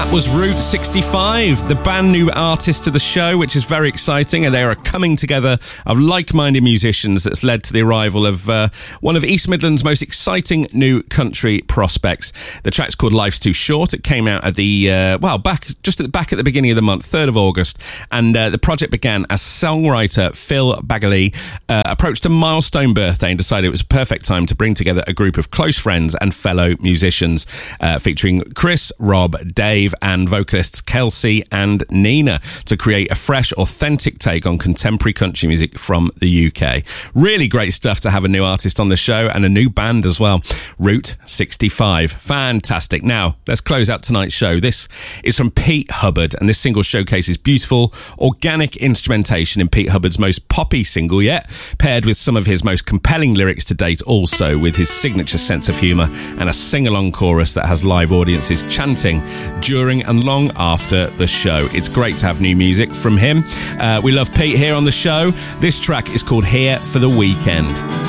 That was Route 65, the brand new artist to the show, which is very exciting, and they are a coming together of like-minded musicians that's led to the arrival of one of East Midlands' most exciting new country prospects. The track's called Life's Too Short. It came out at the back at the beginning of the month, 3rd of August, and the project began as songwriter Phil Bagley approached a milestone birthday and decided it was a perfect time to bring together a group of close friends and fellow musicians, featuring Chris, Rob, Dave and vocalists Kelsey and Nina to create a fresh, authentic take on contemporary country music from the UK. Really great stuff to have a new artist on the show and a new band as well. Route 65. Fantastic. Now, let's close out tonight's show. This is from Pete Hubbard, and this single showcases beautiful, organic instrumentation in Pete Hubbard's most poppy single yet, paired with some of his most compelling lyrics to date, also with his signature sense of humour and a sing-along chorus that has live audiences chanting during and long after the show. It's great to have new music from him. We love Pete here on the show. This track is called Here for the Weekend.